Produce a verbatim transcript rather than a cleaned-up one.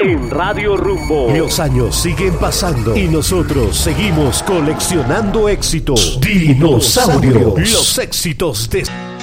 en Radio Rumbo. Los años siguen pasando y nosotros seguimos coleccionando éxitos. Dinosaurios. Los éxitos de...